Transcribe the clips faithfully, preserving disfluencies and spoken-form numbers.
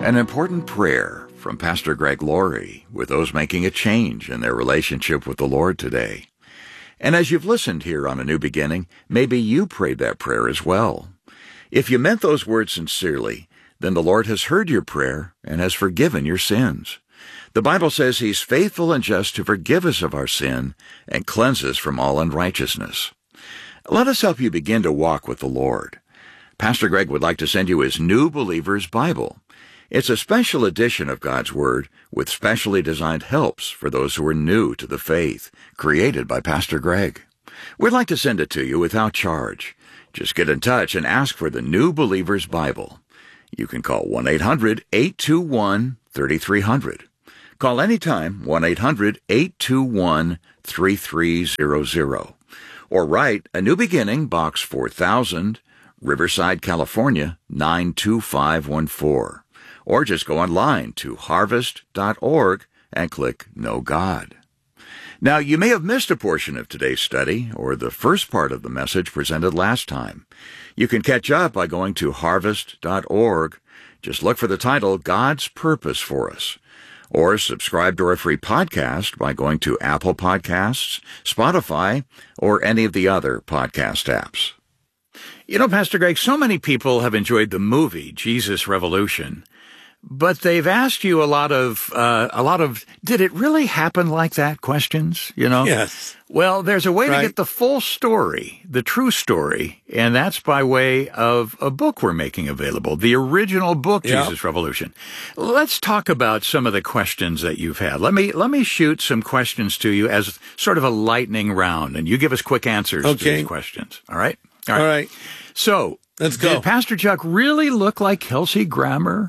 An important prayer from Pastor Greg Laurie with those making a change in their relationship with the Lord today. And as you've listened here on A New Beginning, maybe you prayed that prayer as well. If you meant those words sincerely, then the Lord has heard your prayer and has forgiven your sins. The Bible says He's faithful and just to forgive us of our sin and cleanse us from all unrighteousness. Let us help you begin to walk with the Lord. Pastor Greg would like to send you his New Believer's Bible. It's a special edition of God's Word with specially designed helps for those who are new to the faith, created by Pastor Greg. We'd like to send it to you without charge. Just get in touch and ask for the New Believer's Bible. You can call one eight hundred, eight two one, three three zero zero. Call anytime, one eight hundred, eight two one, three three zero zero. Or write A New Beginning, Box four thousand, Riverside, California, nine two five one four. Or just go online to harvest dot org and click Know God. Now, you may have missed a portion of today's study or the first part of the message presented last time. You can catch up by going to harvest dot org. Just look for the title, God's Purpose for Us. Or subscribe to our free podcast by going to Apple Podcasts, Spotify, or any of the other podcast apps. You know, Pastor Greg, so many people have enjoyed the movie Jesus Revolution, but they've asked you a lot of, uh, a lot of, did it really happen like that questions, you know? Yes. Well, there's a way Right. to get the full story, the true story, and that's by way of a book we're making available, the original book, Yep. Jesus Revolution. Let's talk about some of the questions that you've had. Let me, let me shoot some questions to you as sort of a lightning round, and you give us quick answers to Okay. these questions. All right? All right. So, Let's go. did Pastor Chuck really look like Kelsey Grammer?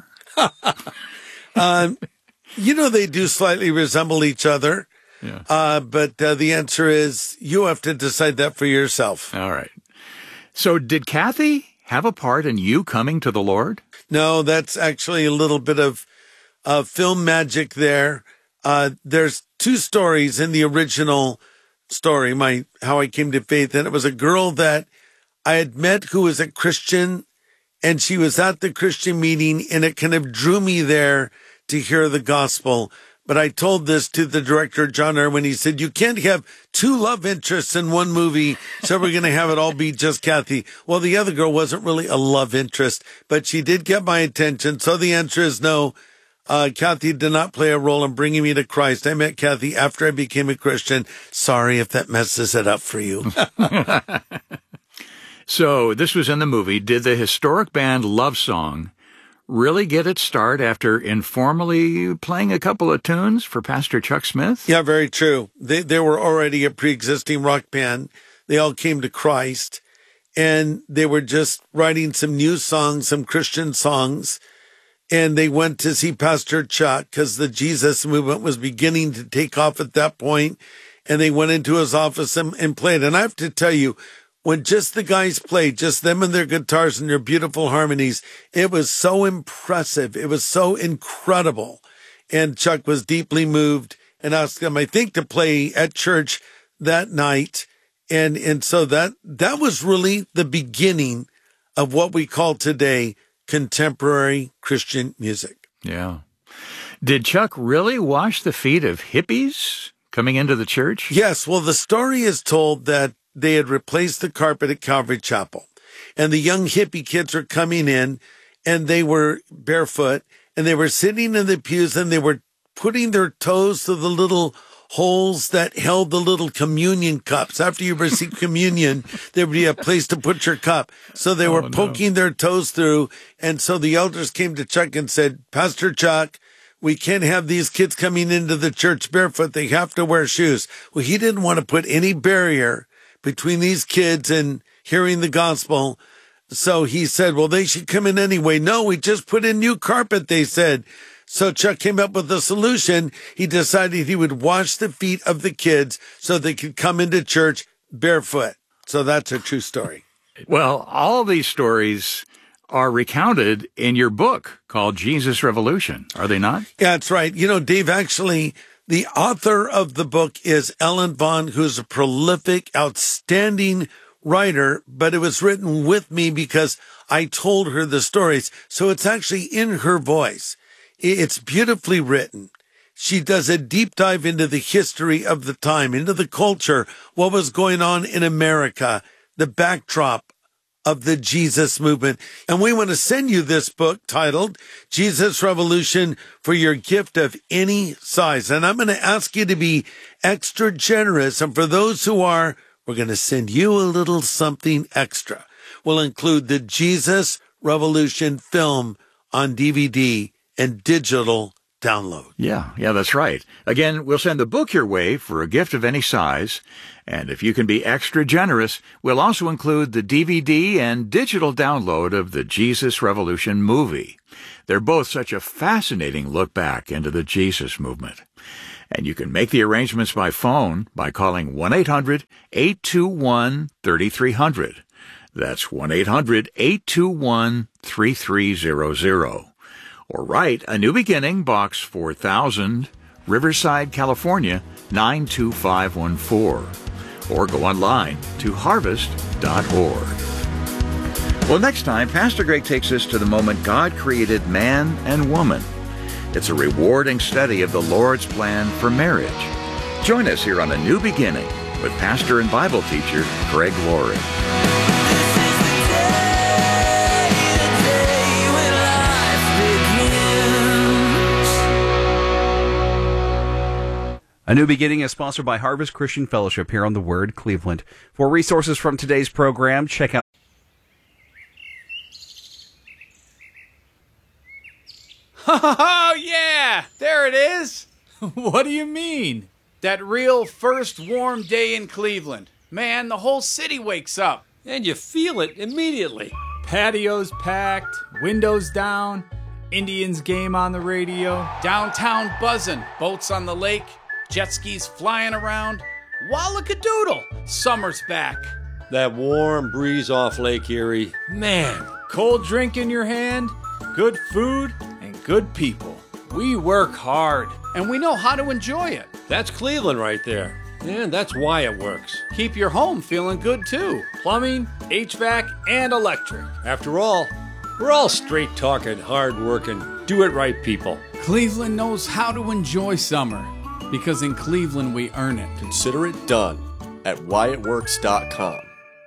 Um, you know, they do slightly resemble each other, Yeah. uh, but uh, the answer is you have to decide that for yourself. All right. So, did Kathy have a part in you coming to the Lord? No, that's actually a little bit of uh, film magic there. Uh, there's two stories in the original story, my how I came to faith, and it was a girl that I had met who was a Christian, and she was at the Christian meeting, and it kind of drew me there to hear the gospel. But I told this to the director, John Irwin. He said, you can't have two love interests in one movie, so we're going to have it all be just Kathy. Well, the other girl wasn't really a love interest, but she did get my attention. So the answer is no. Uh, Kathy did not play a role in bringing me to Christ. I met Kathy after I became a Christian. Sorry if that messes it up for you. So, this was in the movie. Did the historic band Love Song really get its start after informally playing a couple of tunes for Pastor Chuck Smith? Yeah, very true. They they were already a pre-existing rock band. They all came to Christ, and they were just writing some new songs, some Christian songs, and they went to see Pastor Chuck because the Jesus movement was beginning to take off at that point, and they went into his office and, and played. And I have to tell you, when just the guys played, just them and their guitars and their beautiful harmonies, it was so impressive. It was so incredible. And Chuck was deeply moved and asked them, I think, to play at church that night. And, and so that, that was really the beginning of what we call today contemporary Christian music. Yeah. Did Chuck really wash the feet of hippies coming into the church? Yes. Well, the story is told that they had replaced the carpet at Calvary Chapel, and the young hippie kids were coming in, and they were barefoot, and they were sitting in the pews, and they were putting their toes to the little holes that held the little communion cups. After you receive communion, there would be a place to put your cup. So they were Oh, no. poking their toes through, and so the elders came to Chuck and said, Pastor Chuck, we can't have these kids coming into the church barefoot. They have to wear shoes. Well, he didn't want to put any barrier between these kids and hearing the gospel. So he said, well, they should come in anyway. No, we just put in new carpet, they said. So Chuck came up with a solution. He decided he would wash the feet of the kids so they could come into church barefoot. So that's a true story. Well, all of these stories are recounted in your book called Jesus Revolution, are they not? Yeah, that's right. You know, Dave, actually, the author of the book is Ellen Vaughn, who's a prolific, outstanding writer, but it was written with me because I told her the stories. So it's actually in her voice. It's beautifully written. She does a deep dive into the history of the time, into the culture, what was going on in America, the backdrop of the Jesus movement. And we want to send you this book titled Jesus Revolution for your gift of any size. And I'm going to ask you to be extra generous. And for those who are, we're going to send you a little something extra. We'll include the Jesus Revolution film on D V D and digital download. Yeah, yeah, that's right. Again, we'll send the book your way for a gift of any size. And if you can be extra generous, we'll also include the D V D and digital download of the Jesus Revolution movie. They're both such a fascinating look back into the Jesus movement. And you can make the arrangements by phone by calling one eight hundred eight two one three three zero zero. That's one eight hundred eight two one three three zero zero. Or write A New Beginning, Box four thousand, Riverside, California, nine two five one four. Or go online to harvest dot org. Well, next time, Pastor Greg takes us to the moment God created man and woman. It's a rewarding study of the Lord's plan for marriage. Join us here on A New Beginning with pastor and Bible teacher Greg Laurie. A New Beginning is sponsored by Harvest Christian Fellowship here on The Word, Cleveland. For resources from today's program, check out... Oh, yeah! There it is! What do you mean? That real first warm day in Cleveland. Man, the whole city wakes up. And you feel it immediately. Patios packed, windows down, Indians game on the radio. Downtown buzzing, boats on the lake, jet skis flying around. Wallakadoodle! Summer's back. That warm breeze off Lake Erie. Man, cold drink in your hand, good food, and good people. We work hard, and we know how to enjoy it. That's Cleveland right there. And that's why it works. Keep your home feeling good, too. Plumbing, H V A C, and electric. After all, we're all straight-talking, hard-working, do-it-right people. Cleveland knows how to enjoy summer, because in Cleveland we earn it. Consider it done at why it works dot com.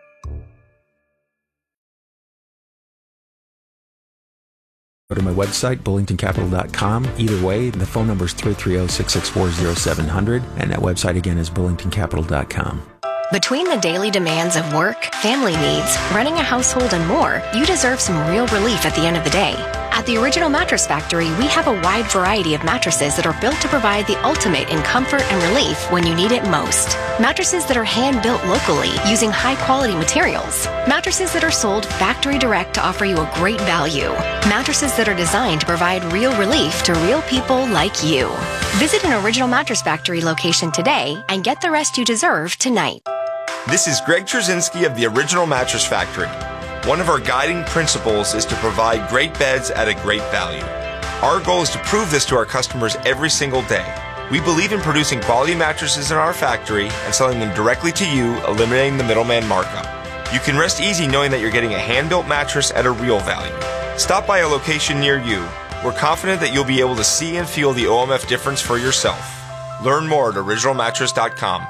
Go to my website, bullington capital dot com. Either way, the phone number is three three zero, six six four, zero seven zero zero, and that website again is bullington capital dot com. Between the daily demands of work, family needs, running a household, and more, you deserve some real relief at the end of the day. At the Original Mattress Factory, we have a wide variety of mattresses that are built to provide the ultimate in comfort and relief when you need it most. Mattresses that are hand-built locally using high-quality materials. Mattresses that are sold factory direct to offer you a great value. Mattresses that are designed to provide real relief to real people like you. Visit an Original Mattress Factory location today and get the rest you deserve tonight. This is Greg Trzynski of the Original Mattress Factory. One of our guiding principles is to provide great beds at a great value. Our goal is to prove this to our customers every single day. We believe in producing quality mattresses in our factory and selling them directly to you, eliminating the middleman markup. You can rest easy knowing that you're getting a hand-built mattress at a real value. Stop by a location near you. We're confident that you'll be able to see and feel the O M F difference for yourself. Learn more at original mattress dot com.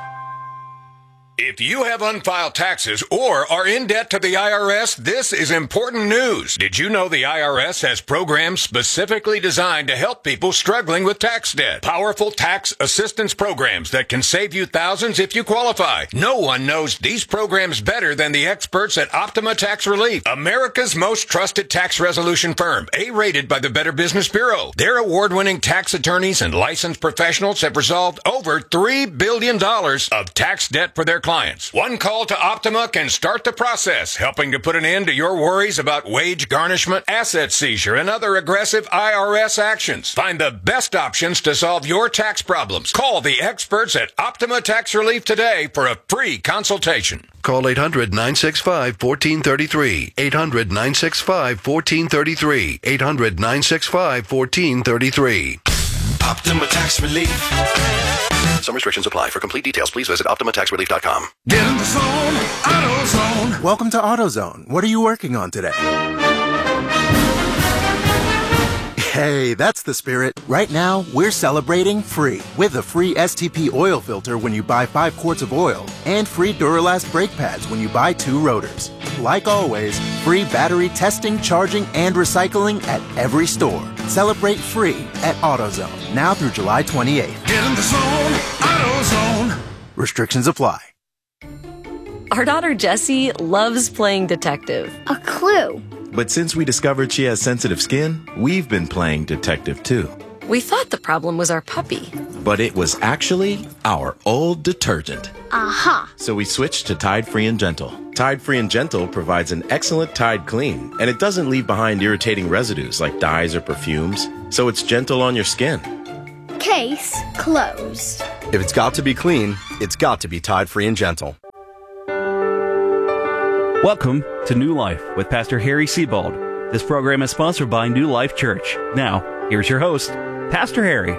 If you have unfiled taxes or are in debt to the I R S, this is important news. Did you know the I R S has programs specifically designed to help people struggling with tax debt? Powerful tax assistance programs that can save you thousands if you qualify. No one knows these programs better than the experts at Optima Tax Relief, America's most trusted tax resolution firm, A-rated by the Better Business Bureau. Their award-winning tax attorneys and licensed professionals have resolved over three billion dollars of tax debt for their clients. Clients. One call to Optima can start the process, helping to put an end to your worries about wage garnishment, asset seizure, and other aggressive I R S actions. Find the best options to solve your tax problems. Call the experts at Optima Tax Relief today for a free consultation. Call eight hundred, nine six five, one four three three. eight hundred, nine six five, one four three three. eight hundred, nine six five, one four three three. Optima Tax Relief. Some restrictions apply. For complete details, please visit optima tax relief dot com. Get in the zone, AutoZone. Welcome to AutoZone. What are you working on today? Hey, that's the spirit. Right now, we're celebrating free with a free S T P oil filter when you buy five quarts of oil and free Duralast brake pads when you buy two rotors. Like always, free battery testing, charging, and recycling at every store. Celebrate free at AutoZone now through July twenty-eighth. Get in the zone, AutoZone. Restrictions apply. Our daughter Jessie loves playing detective. A clue. But since we discovered she has sensitive skin, we've been playing detective too. We thought the problem was our puppy. But it was actually our old detergent. Aha! So we switched to Tide Free and Gentle. Tide Free and Gentle provides an excellent Tide clean, and it doesn't leave behind irritating residues like dyes or perfumes, so it's gentle on your skin. Case closed. If it's got to be clean, it's got to be Tide Free and Gentle. Welcome to New Life with Pastor Harry Sebald. This program is sponsored by New Life Church. Now, here's your host, Pastor Harry.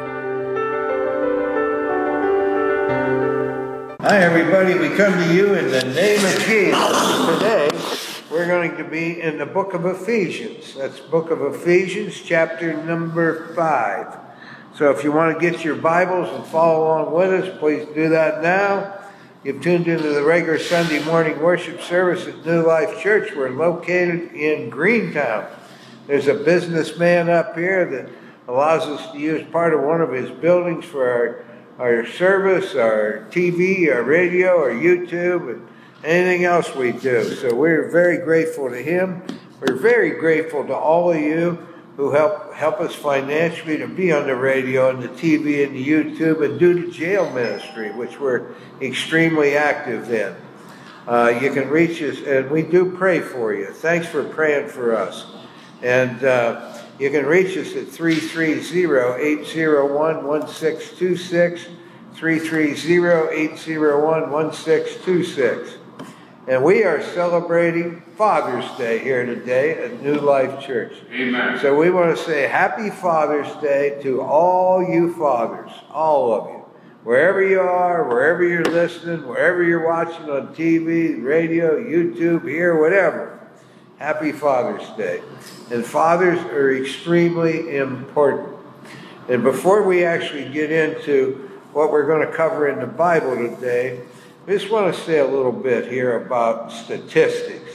Hi, everybody. We come to you in the name of Jesus. Today, we're going to be in the book of Ephesians. That's book of Ephesians, chapter number five. So if you want to get your Bibles and follow along with us, please do that now. You've tuned into the regular Sunday morning worship service at New Life Church. We're located in Greentown. There's a businessman up here that allows us to use part of one of his buildings for our, our service, our T V, our radio, our YouTube, and anything else we do. So we're very grateful to him. We're very grateful to all of you who help help us financially to be on the radio and the T V and the YouTube and do the jail ministry, which we're extremely active in. Uh, you can reach us, and we do pray for you. Thanks for praying for us. And uh, you can reach us at three three zero, eight zero one, one six two six, three three zero, eight zero one, one six two six. And we are celebrating Father's Day here today at New Life Church. Amen. So we want to say Happy Father's Day to all you fathers, all of you. Wherever you are, wherever you're listening, wherever you're watching on T V, radio, YouTube, here, whatever. Happy Father's Day. And fathers are extremely important. And before we actually get into what we're going to cover in the Bible today, I just want to say a little bit here about statistics.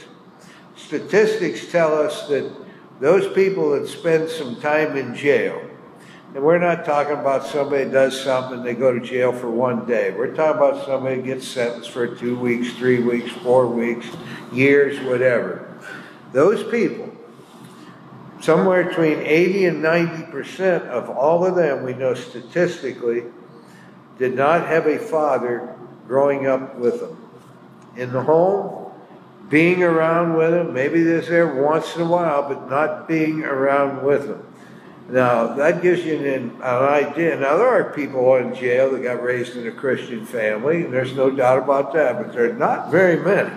Statistics tell us that those people that spend some time in jail, and we're not talking about somebody that does something, they go to jail for one day. We're talking about somebody that gets sentenced for two weeks, three weeks, four weeks, years, whatever. Those people, somewhere between eighty and ninety percent of all of them, we know statistically, did not have a father growing up with them. In the home, being around with them, maybe they're there once in a while, but not being around with them. Now, that gives you an, an idea. Now, there are people in jail that got raised in a Christian family, and there's no doubt about that, but there are not very many.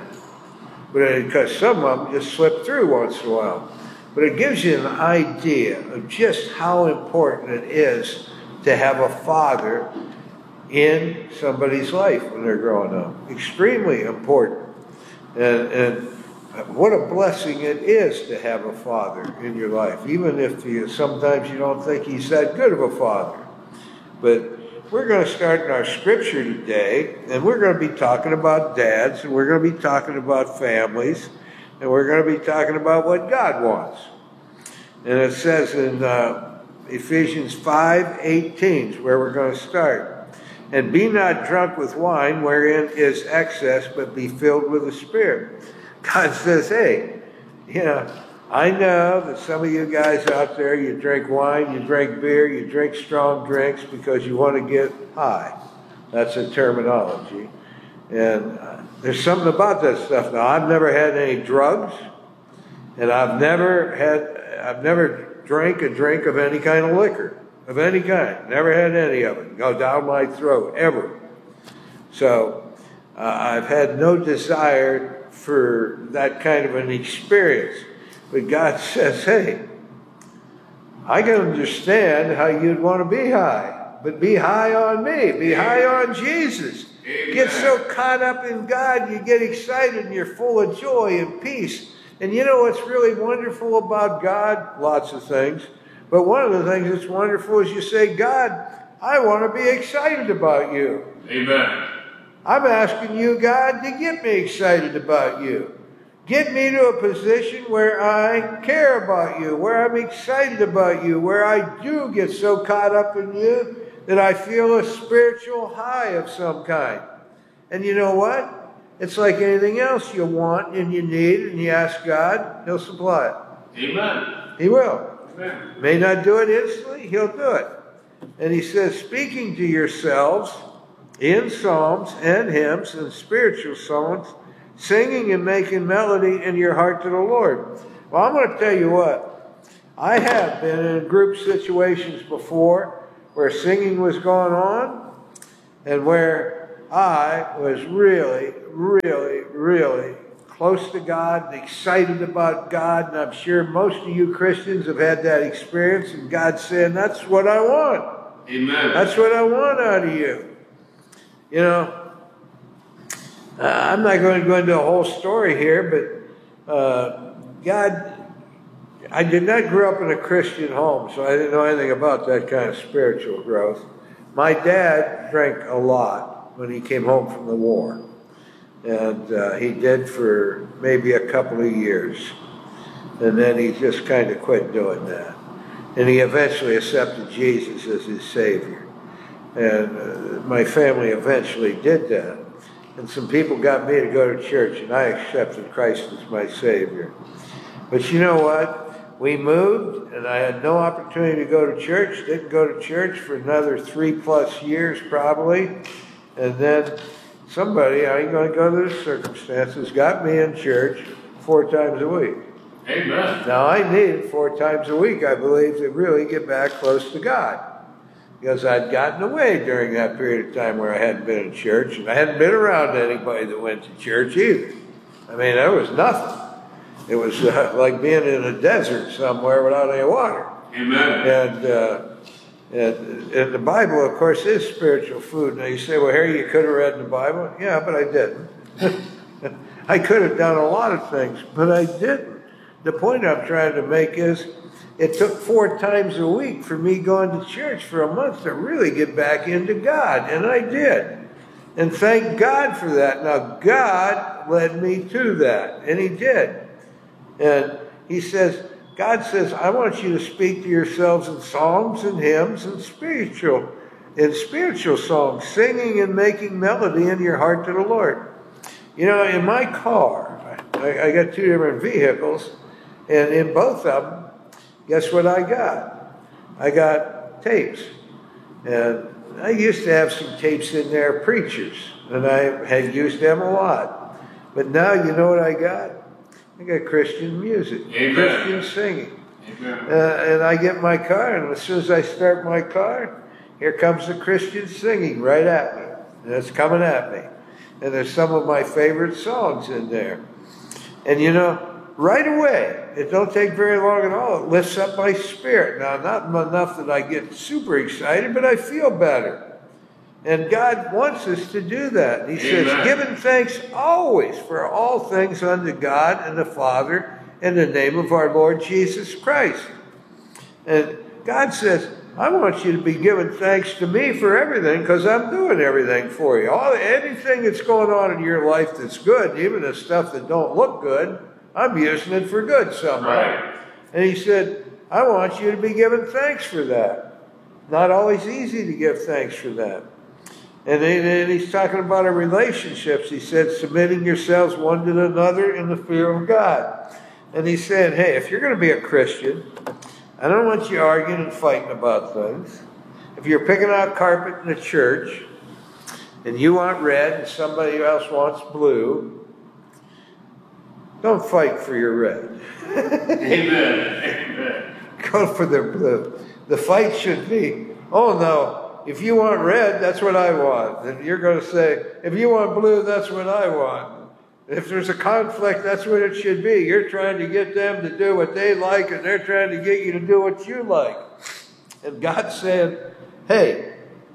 But because some of them just slip through once in a while. But it gives you an idea of just how important it is to have a father in somebody's life when they're growing up. Extremely important. And, and what a blessing it is to have a father in your life, even if you, sometimes you don't think he's that good of a father. But we're going to start in our scripture today, and we're going to be talking about dads, and we're going to be talking about families, and we're going to be talking about what God wants. And it says in uh, Ephesians five eighteen is where we're going to start. And be not drunk with wine, wherein is excess, but be filled with the Spirit. God says, hey, you know, I know that some of you guys out there, you drink wine, you drink beer, you drink strong drinks because you want to get high. That's a terminology. And uh, there's something about that stuff. Now, I've never had any drugs, and I've never had, I've never drank a drink of any kind of liquor. Of any kind. Never had any of it go down my throat, ever. So uh, I've had no desire for that kind of an experience. But God says, hey, I can understand how you'd want to be high, but be high on me. Be high on Jesus. Amen. Get so caught up in God, you get excited and you're full of joy and peace. And you know what's really wonderful about God? Lots of things. But one of the things that's wonderful is you say, God, I want to be excited about you. Amen. I'm asking you, God, to get me excited about you. Get me to a position where I care about you, where I'm excited about you, where I do get so caught up in you that I feel a spiritual high of some kind. And you know what? It's like anything else you want and you need, and you ask God, He'll supply it. Amen. He will. Amen. May not do it instantly, He'll do it. And He says, speaking to yourselves in psalms and hymns and spiritual songs, singing and making melody in your heart to the Lord. Well, I'm going to tell you what. I have been in group situations before where singing was going on and where I was really, really, really close to God and excited about God. And I'm sure most of you Christians have had that experience, and God's saying, that's what I want. Amen. That's what I want out of you. You know, uh, I'm not going to go into a whole story here, but uh, God, I did not grow up in a Christian home, so I didn't know anything about that kind of spiritual growth. My dad drank a lot when he came home from the war. And uh, he did for maybe a couple of years. And then he just kind of quit doing that. And he eventually accepted Jesus as his Savior. And uh, my family eventually did that. And some people got me to go to church, and I accepted Christ as my Savior. But you know what? We moved, and I had no opportunity to go to church. Didn't go to church for another three plus years probably. And then somebody, I ain't going to go to the circumstances, got me in church four times a week. Amen. Now, I needed four times a week, I believe, to really get back close to God. Because I'd gotten away during that period of time where I hadn't been in church, and I hadn't been around anybody that went to church either. I mean, there was nothing. It was uh, like being in a desert somewhere without any water. Amen. And, uh, and, and the Bible, of course, is spiritual food. Now you say, well, Harry, you could have read the Bible. Yeah, but I didn't. I could have done a lot of things, but I didn't. The point I'm trying to make is it took four times a week for me going to church for a month to really get back into God, and I did. And thank God for that. Now, God led me to that, and He did. And He says, God says, I want you to speak to yourselves in psalms and hymns and spiritual, in spiritual songs, singing and making melody in your heart to the Lord. You know, in my car, I, I got two different vehicles, and in both of them, guess what I got? I got tapes. And I used to have some tapes in there, preachers, and I had used them a lot. But now, you know what I got? I got Christian music, Amen. Christian singing. Amen. Uh, and I get my car, and as soon as I start my car, here comes the Christian singing right at me. And it's coming at me. And there's some of my favorite songs in there. And you know, right away, it don't take very long at all. It lifts up my spirit. Now, not enough that I get super excited, but I feel better. And God wants us to do that. He Amen. Says, giving thanks always for all things unto God and the Father in the name of our Lord Jesus Christ. And God says, I want you to be giving thanks to me for everything because I'm doing everything for you. All anything that's going on in your life that's good, even the stuff that don't look good, I'm using it for good somehow. Right. And He said, I want you to be giving thanks for that. Not always easy to give thanks for that. And then He's talking about our relationships. He said, submitting yourselves one to another in the fear of God. And He's saying, hey, if you're going to be a Christian, I don't want you arguing and fighting about things. If you're picking out carpet in the church, and you want red and somebody else wants blue, don't fight for your red. Amen. Amen. Go for their blue. The fight should be, oh no, if you want red, that's what I want. And you're going to say, if you want blue, that's what I want. If there's a conflict, that's what it should be. You're trying to get them to do what they like, and they're trying to get you to do what you like. And God's saying, hey,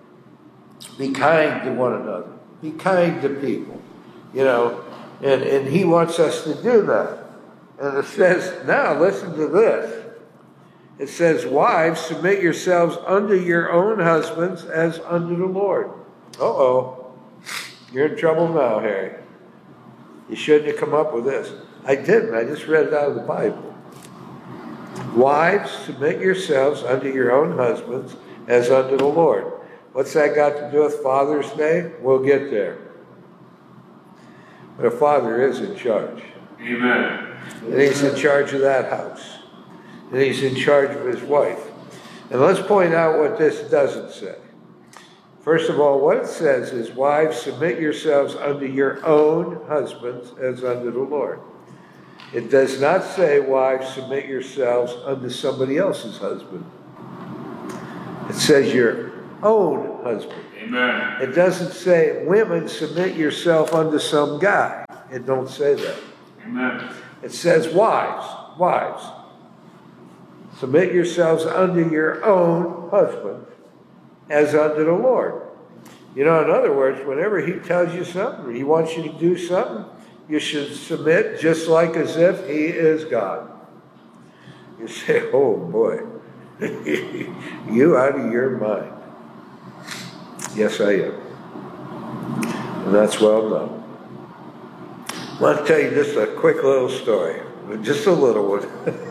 be kind to one another. Be kind to people. You know, and, and He wants us to do that. And it says, now listen to this. It says, wives, submit yourselves unto your own husbands as unto the Lord. Uh-oh. You're in trouble now, Harry. You shouldn't have come up with this. I didn't. I just read it out of the Bible. Wives, submit yourselves unto your own husbands as unto the Lord. What's that got to do with Father's Day? We'll get there. But a father is in charge. Amen. And he's in charge of that house. And he's in charge of his wife. And let's point out what this doesn't say. First of all, what it says is, wives, submit yourselves unto your own husbands as unto the Lord. It does not say, wives, submit yourselves unto somebody else's husband. It says your own husband. Amen. It doesn't say, women, submit yourself unto some guy. It don't say that. Amen. It says, wives, wives, submit yourselves unto your own husband as unto the Lord. You know, in other words, whenever he tells you something, he wants you to do something, you should submit just like as if he is God. You say, oh boy, you out of your mind. Yes, I am. And that's well known. I want to tell you just a quick little story, just a little one.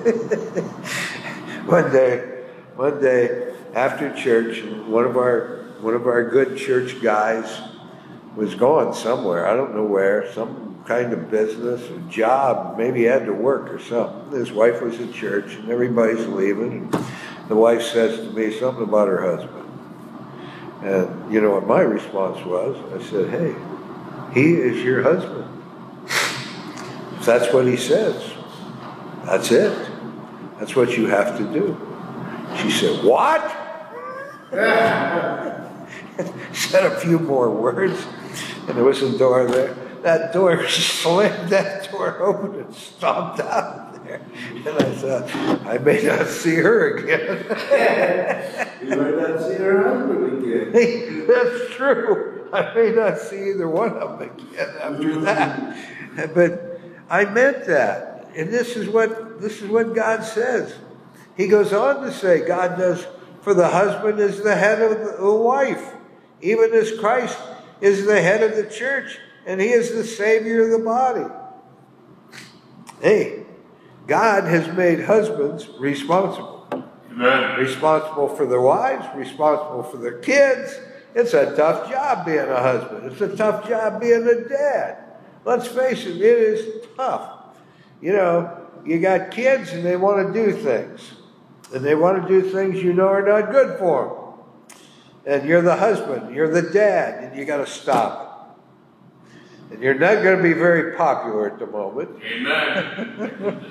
One day, one day after church, one of our one of our good church guys was going somewhere. I don't know where, some kind of business or job. Maybe he had to work or something. His wife was at church, and everybody's leaving. And the wife says to me something about her husband. And you know what my response was? I said, "Hey, he is your husband. If that's what he says, that's it. That's what you have to do." She said, "What?" Said a few more words, and there was a door there. That door, she slammed that door open and stomped out of there. And I thought, I may not see her again. You might not see her husband again. That's true. I may not see either one of them again after that. But I meant that. And this is what this is what God says. He goes on to say, God does, for the husband is the head of the wife, even as Christ is the head of the church, and he is the Savior of the body. Hey, God has made husbands responsible. Amen. Responsible for their wives, responsible for their kids. It's a tough job being a husband. It's a tough job being a dad. Let's face it, it is tough. You know, you got kids and they want to do things. And they want to do things you know are not good for them. And you're the husband, you're the dad, and you got to stop it. And you're not going to be very popular at the moment. Amen.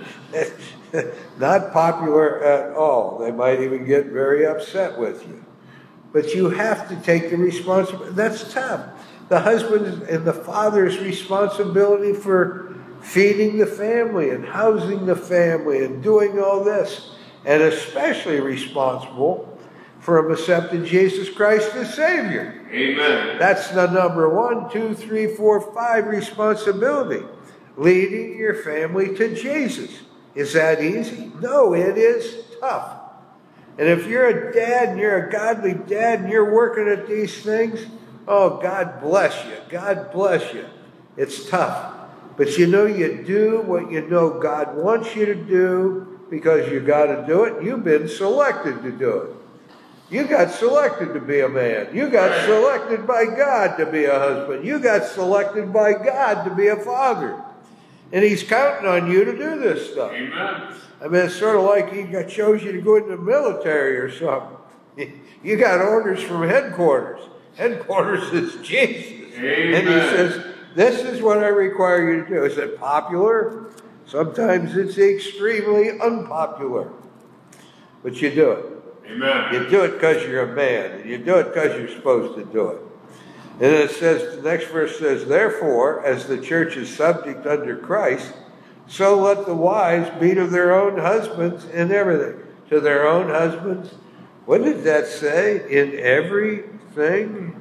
Not popular at all. They might even get very upset with you. But you have to take the responsibility. That's tough. The husband and the father's responsibility for feeding the family and housing the family and doing all this. And especially responsible for him accepting Jesus Christ as Savior. Amen. That's the number one, two, three, four, five responsibility. Leading your family to Jesus. Is that easy? No, it is tough. And if you're a dad and you're a godly dad and you're working at these things, oh, God bless you. God bless you. It's tough. But you know, you do what you know God wants you to do because you got to do it. You've been selected to do it. You got selected to be a man. You got selected by God to be a husband. You got selected by God to be a father. And he's counting on you to do this stuff. Amen. I mean, it's sort of like he got, chose you to go into the military or something. You got orders from headquarters. Headquarters is Jesus. Amen. And he says, this is what I require you to do. Is it popular? Sometimes it's extremely unpopular. But you do it. Amen. You do it because you're a man. And you do it because you're supposed to do it. And it says, the next verse says, therefore, as the church is subject under Christ, so let the wives be to their own husbands in everything. To their own husbands. What did that say? In everything?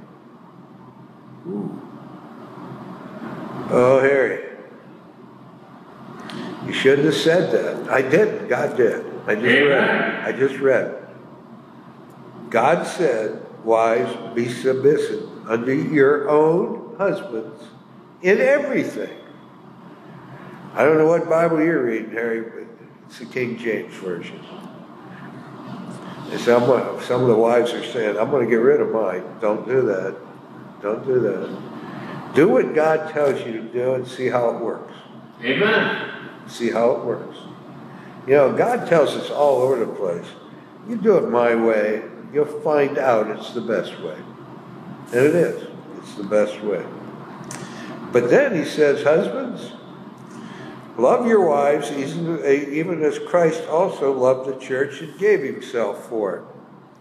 Ooh. Oh, Harry. You shouldn't have said that. I didn't. God did. I just read. I just read. God said, wives, be submissive unto your own husbands in everything. I don't know what Bible you're reading, Harry, but it's the King James Version. And some, some of the wives are saying, I'm going to get rid of mine. Don't do that. Don't do that. Do what God tells you to do and see how it works. Amen. See how it works. You know, God tells us all over the place, you do it my way, you'll find out it's the best way. And it is. It's the best way. But then he says, husbands, love your wives even as Christ also loved the church and gave himself for it.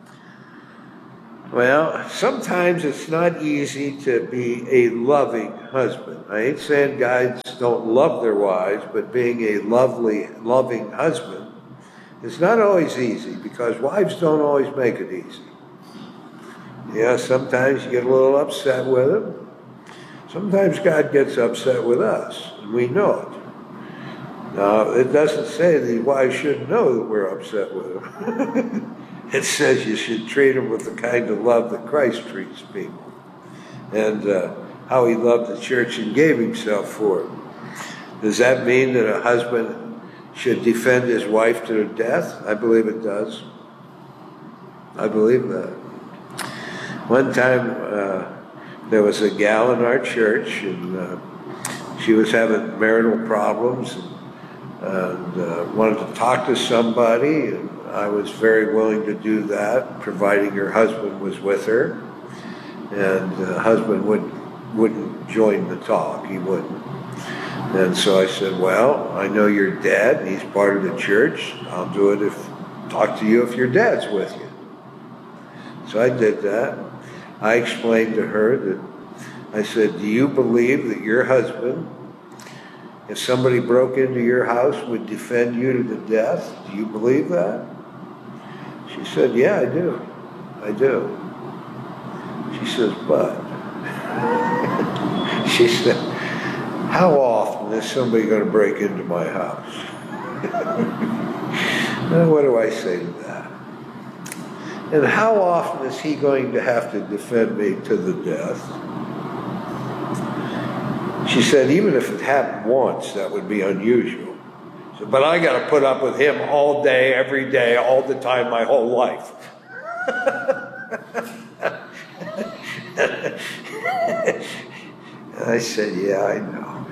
Well, sometimes it's not easy to be a loving husband. I ain't saying guys don't love their wives, but being a lovely, loving husband is not always easy because wives don't always make it easy. Yeah, sometimes you get a little upset with them. Sometimes God gets upset with us, and we know it. Now, it doesn't say the wives shouldn't know that we're upset with them. It says you should treat them with the kind of love that Christ treats people. And uh, how he loved the church and gave himself for it. Does that mean that a husband should defend his wife to death? I believe it does. I believe that. One time, uh, there was a gal in our church, and uh, she was having marital problems, and, and uh, wanted to talk to somebody, and I was very willing to do that, providing her husband was with her. And the husband wouldn't, wouldn't join the talk. He wouldn't. And so I said, well, I know your dad, and he's part of the church. I'll do it if, talk to you if your dad's with you. So I did that. I explained to her that, I said, do you believe that your husband, if somebody broke into your house, would defend you to the death? Do you believe that? She said, yeah, I do. I do. She says, but. She said, how often is somebody going to break into my house? Now, what do I say to that? And how often is he going to have to defend me to the death? She said, even if it happened once, that would be unusual. So, but I got to put up with him all day, every day, all the time, my whole life. And I said, yeah, I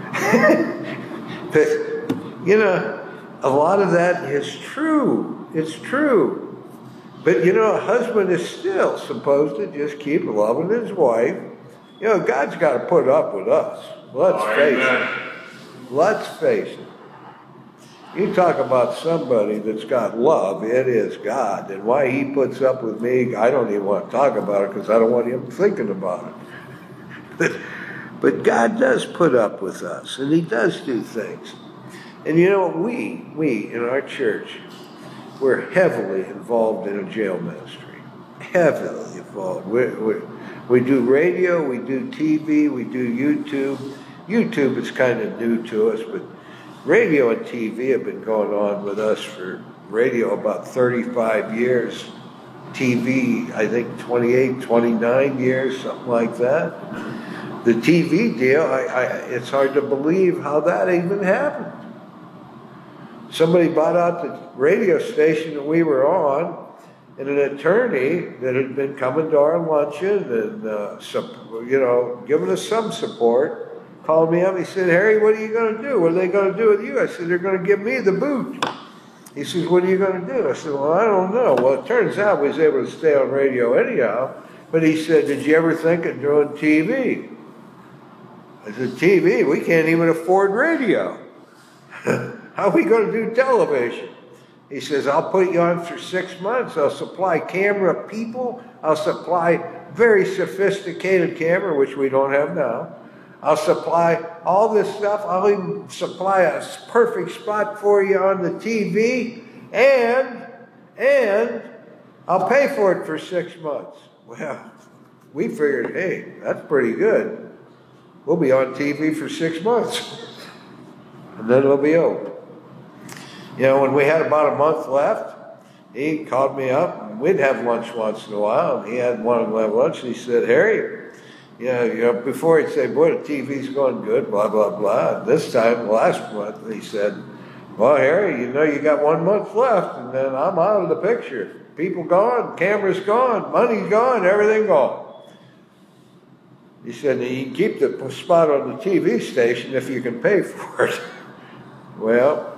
know. But, you know, a lot of that is true. It's true. But, you know, a husband is still supposed to just keep loving his wife. You know, God's got to put up with us. Let's face it. Let's face it. You talk about somebody that's got love, it is God. And why he puts up with me, I don't even want to talk about it because I don't want him thinking about it. But, but God does put up with us, and he does do things. And you know, we, we in our church, we're heavily involved in a jail ministry. Heavily involved. We're, we're, we do radio, we do T V, we do YouTube. YouTube is kind of new to us, but radio and T V have been going on with us for radio about thirty-five years. T V, I think twenty-eight, twenty-nine years, something like that. The T V deal, I, I, it's hard to believe how that even happened. Somebody bought out the radio station that we were on, and an attorney that had been coming to our luncheon and, uh, you know, giving us some support, called me up. He said, Harry, what are you going to do? What are they going to do with you? I said, they're going to give me the boot. He says, what are you going to do? I said, well, I don't know. Well, it turns out we was able to stay on radio anyhow. But he said, did you ever think of doing T V? I said, T V? We can't even afford radio. How are we going to do television? He says, I'll put you on for six months. I'll supply camera people. I'll supply very sophisticated camera, which we don't have now. I'll supply all this stuff. I'll even supply a perfect spot for you on the T V. And, and I'll pay for it for six months. Well, we figured, hey, that's pretty good. We'll be on T V for six months. And then it'll be over. You know, when we had about a month left, he called me up, and we'd have lunch once in a while, and he hadn't wanted to have lunch, and he said, Harry, you know, you know, before he'd say, boy, the T V's going good, blah, blah, blah. And this time, last month, he said, well, Harry, you know, you got one month left, and then I'm out of the picture. People gone, cameras gone, money's gone, everything gone. He said, you can keep the spot on the T V station if you can pay for it. Well,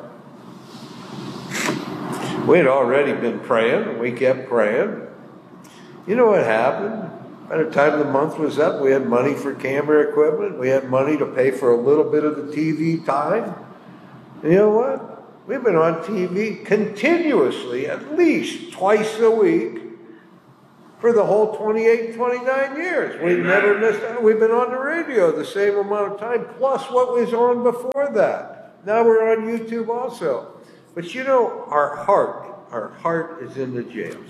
we had already been praying, and we kept praying. You know what happened? By the time the month was up, we had money for camera equipment. We had money to pay for a little bit of the T V time. And you know what? We've been on T V continuously, at least twice a week, for the whole twenty-eight, twenty-nine years. We've never missed out. We've been on the radio the same amount of time, plus what was on before that. Now we're on YouTube also. But you know, our heart, our heart is in the jails.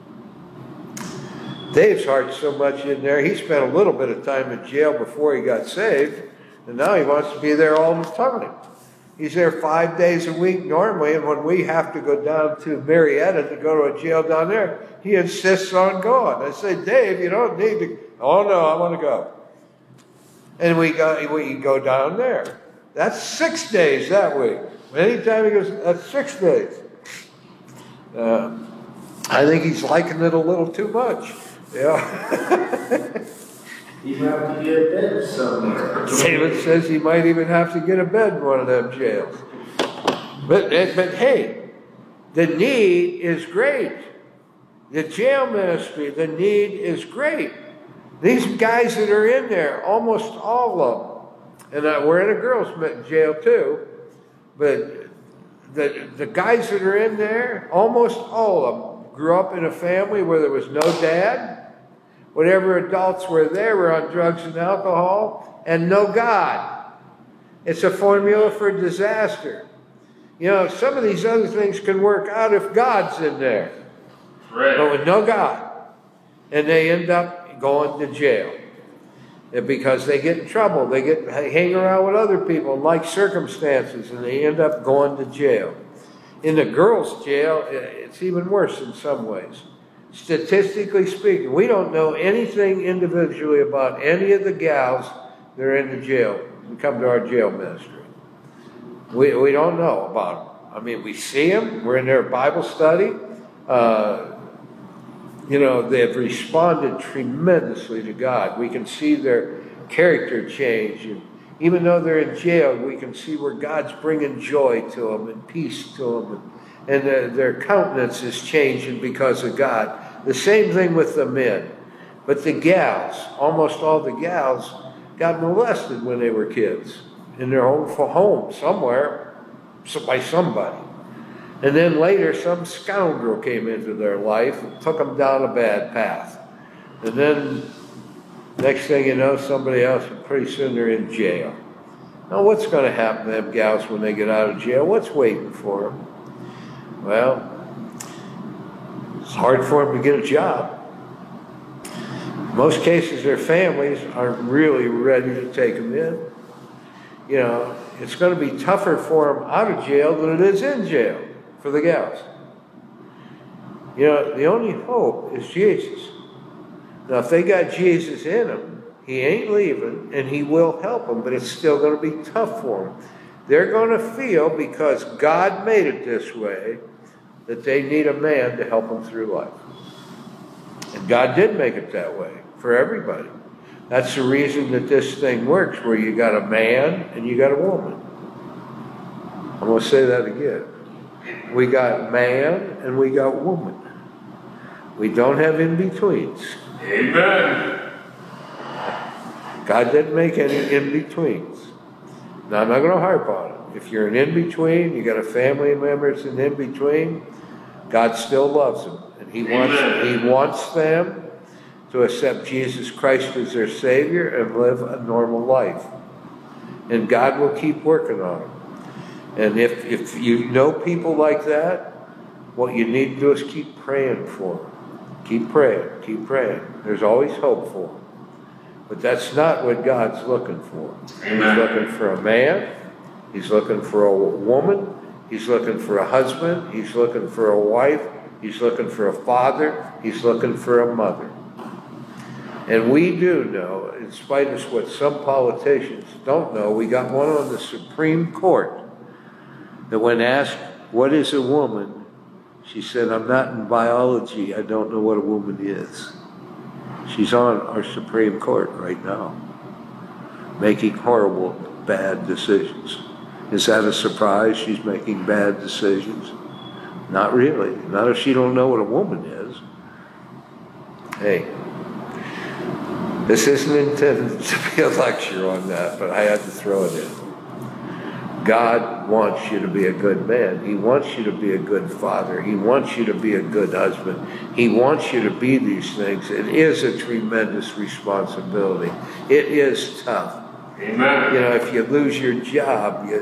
Dave's heart's so much in there, he spent a little bit of time in jail before he got saved, and now he wants to be there all the time. He's there five days a week normally, and when we have to go down to Marietta to go to a jail down there, he insists on going. I say, Dave, you don't need to. Oh, no, I want to go. And we go, we go down there. That's six days that week. Anytime he goes, that's six days. Uh, I think he's liking it a little too much. Yeah. You have to get a bed somewhere. David says he might even have to get a bed in one of them jails. But, but hey, the need is great. The jail ministry, the need is great. These guys that are in there, almost all of them, and uh, we're in a girls' jail too, but the, the guys that are in there, almost all of them, grew up in a family where there was no dad. Whatever adults were there were on drugs and alcohol, and no God. It's a formula for disaster. You know, some of these other things can work out if God's in there. Right. But with no God. And they end up going to jail. Because they get in trouble. They get hang around with other people in like circumstances, and they end up going to jail. In the girls' jail, it's even worse in some ways. Statistically speaking, we don't know anything individually about any of the gals that are in the jail who come to our jail ministry. We, we don't know about them. I mean, we see them. We're in their Bible study. Uh, you know, they've responded tremendously to God. We can see their character change. And even though they're in jail, we can see where God's bringing joy to them and peace to them. And, and their, their countenance is changing because of God. The same thing with the men. But the gals, almost all the gals, got molested when they were kids in their own home somewhere by somebody. And then later some scoundrel came into their life and took them down a bad path. And then next thing you know, somebody else, and pretty soon they're in jail. Now what's going to happen to them gals when they get out of jail? What's waiting for them? Well, it's hard for them to get a job. In most cases, their families aren't really ready to take them in. You know, it's going to be tougher for them out of jail than it is in jail for the gals. You know, the only hope is Jesus. Now, if they got Jesus in them, he ain't leaving, and he will help them, but it's still going to be tough for them. They're going to feel, because God made it this way, that they need a man to help them through life. And God did make it that way for everybody. That's the reason that this thing works, where you got a man and you got a woman. I'm going to say that again. We got man and we got woman. We don't have in-betweens. Amen. God didn't make any in-betweens. Now, I'm not going to harp on it. If you're an in-between, you got a family member that's an in-between, God still loves them. And he wants, he wants them to accept Jesus Christ as their Savior and live a normal life. And God will keep working on them. And if, if you know people like that, what you need to do is keep praying for them. Keep praying, keep praying. There's always hope for them. But that's not what God's looking for. He's looking for a man. He's looking for a woman. He's looking for a husband. He's looking for a wife. He's looking for a father. He's looking for a mother. And we do know, in spite of what some politicians don't know, we got one on the Supreme Court that when asked, what is a woman? She said, I'm not in biology. I don't know what a woman is. She's on our Supreme Court right now, making horrible, bad decisions. Is that a surprise she's making bad decisions? Not really. Not if she don't know what a woman is. Hey, this isn't intended to be a lecture on that, but I had to throw it in. God wants you to be a good man. He wants you to be a good father. He wants you to be a good husband. He wants you to be these things. It is a tremendous responsibility. It is tough. Amen. You know, if you lose your job, you